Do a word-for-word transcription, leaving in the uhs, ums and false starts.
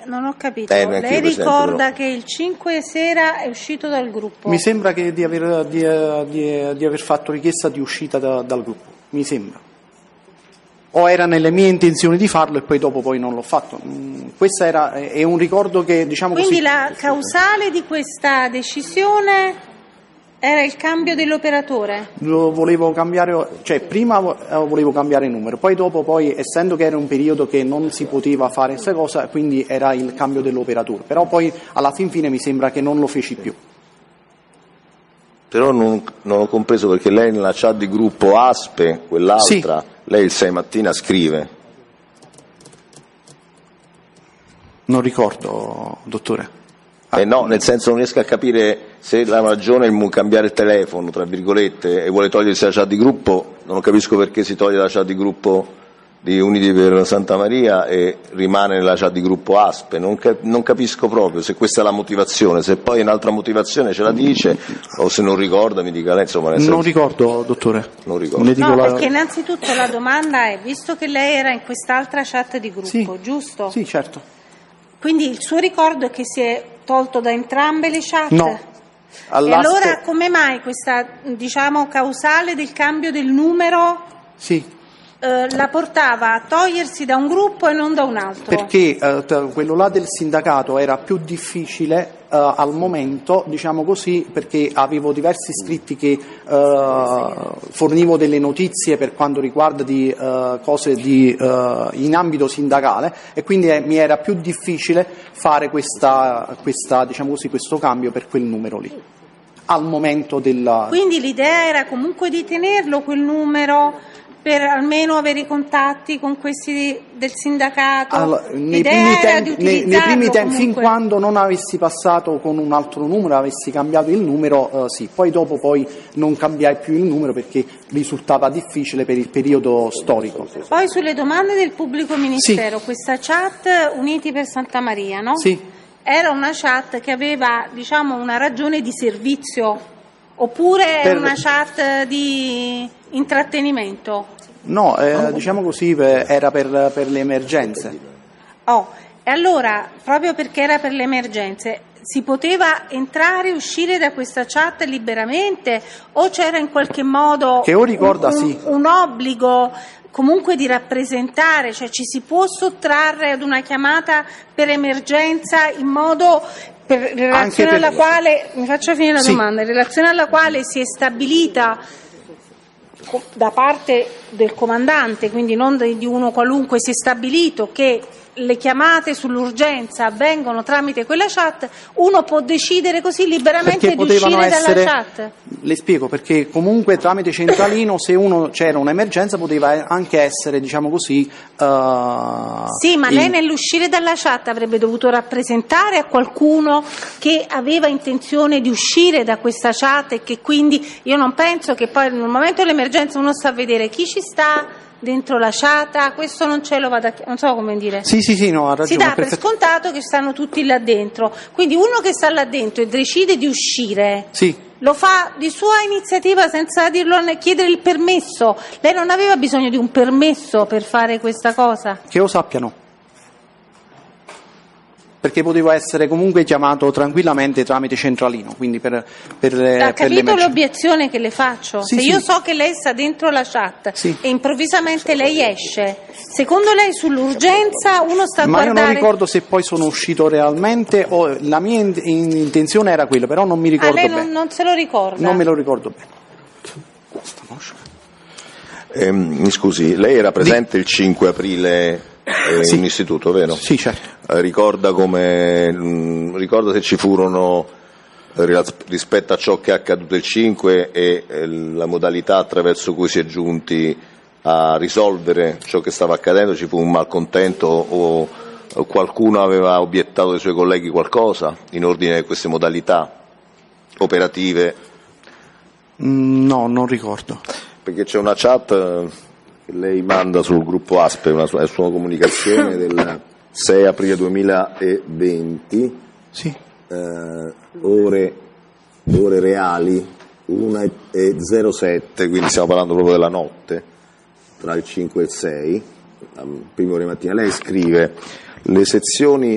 Non ho capito. Eh, Lei ricorda che il cinque sera è uscito dal gruppo? Mi sembra che di aver, di, di, di aver fatto richiesta di uscita da, dal gruppo, mi sembra. O era nelle mie intenzioni di farlo e poi dopo poi non l'ho fatto. Questo era, è un ricordo che, diciamo Quindi così... la causale di questa decisione era il cambio dell'operatore? Lo volevo cambiare, cioè prima volevo cambiare il numero, poi dopo poi, essendo che era un periodo che non si poteva fare questa cosa, quindi era il cambio dell'operatore. Però poi alla fin fine mi sembra che non lo feci più. Però non, non ho compreso, perché lei nella chat di gruppo Aspe, quell'altra, sì. Lei il sei mattina scrive. Non ricordo, dottore. Eh no, nel senso non riesco a capire se la ragione è il cambiare il telefono, tra virgolette, e vuole togliersi la chat di gruppo. Non capisco perché si toglie la chat di gruppo di Uniti per Santa Maria e rimane nella chat di gruppo Aspe. Non, cap- non capisco proprio se questa è la motivazione, se poi un'altra motivazione ce la dice o se non ricorda mi dica lei, insomma. Nel senso... Non ricordo, dottore. Non ricordo. Ne dico no, la... perché innanzitutto la domanda è, visto che lei era in quest'altra chat di gruppo, sì. giusto? Sì, certo. Quindi il suo ricordo è che si è tolto da entrambe le chat? No. E allora come mai questa, diciamo, causale del cambio del numero sì. eh, la portava a togliersi da un gruppo e non da un altro? Perché eh, quello là del sindacato era più difficile eh, al momento, diciamo così, perché avevo diversi iscritti che eh, fornivo delle notizie per quanto riguarda di eh, cose di, eh, in ambito sindacale, e quindi eh, mi era più difficile fare questa, questa, diciamo così, questo cambio per quel numero lì al momento della... Quindi l'idea era comunque di tenerlo quel numero per almeno avere i contatti con questi del sindacato? Allora, nei, l'idea primi era tempi, di nei, nei primi tempi, fin comunque... quando non avessi passato con un altro numero, avessi cambiato il numero, eh, sì, poi dopo poi non cambiai più il numero perché risultava difficile per il periodo storico. Poi sulle domande del pubblico ministero, sì. Questa chat Uniti per Santa Maria, no? Sì. Era una chat che aveva, diciamo, una ragione di servizio oppure per... una chat di intrattenimento? No, eh, diciamo così, era per, per le emergenze. Oh, e allora, proprio perché era per le emergenze, si poteva entrare e uscire da questa chat liberamente o c'era in qualche modo che io ricorda, un, un, sì. un obbligo comunque di rappresentare, cioè ci si può sottrarre ad una chiamata per emergenza in modo, per, in relazione per... alla quale, mi faccio finire la sì. domanda, in relazione alla quale si è stabilita da parte del comandante, quindi non di uno qualunque, si è stabilito che le chiamate sull'urgenza avvengono tramite quella chat, uno può decidere così liberamente di uscire essere, dalla chat? Le spiego, perché comunque tramite centralino se uno c'era un'emergenza poteva anche essere, diciamo così... Uh, sì, ma in... lei nell'uscire dalla chat avrebbe dovuto rappresentare a qualcuno che aveva intenzione di uscire da questa chat e che quindi io non penso che poi nel momento dell'emergenza uno sta a vedere chi ci sta dentro la chat, questo non ce lo vado a... non so come dire. Sì, sì, sì, no, ha ragione. Si dà perfetto. per scontato che stanno tutti là dentro. Quindi uno che sta là dentro e decide di uscire, sì. lo fa di sua iniziativa senza dirlo, chiedere il permesso. Lei non aveva bisogno di un permesso per fare questa cosa? Che lo sappiano. Perché potevo essere comunque chiamato tranquillamente tramite centralino, quindi per, per, ha per capito l'obiezione che le faccio? Sì, Se sì. io so che lei sta dentro la chat sì. e improvvisamente lei esce, secondo lei sull'urgenza uno sta a Ma guardare... io non ricordo se poi sono uscito realmente o la mia in- in- intenzione era quella, però non mi ricordo ah, lei bene. Non, non se lo ricorda? Non me lo ricordo bene. Eh, mi scusi, lei era presente Di... il cinque aprile eh, sì. in istituto, vero? Sì, certo. Eh, ricorda come mh, ricorda se ci furono eh, rispetto a ciò che è accaduto il cinque e eh, la modalità attraverso cui si è giunti a risolvere ciò che stava accadendo, ci fu un malcontento o, o qualcuno aveva obiettato ai suoi colleghi qualcosa in ordine a queste modalità operative? Mm, no, non ricordo. Perché c'è una chat che lei manda sul gruppo Aspe, una sua, sua comunicazione del sei aprile duemilaventi, sì. eh, ore, ore reali una e zero sette, quindi stiamo parlando proprio della notte, tra il cinque e il sei, prima ore mattina. Lei scrive: le sezioni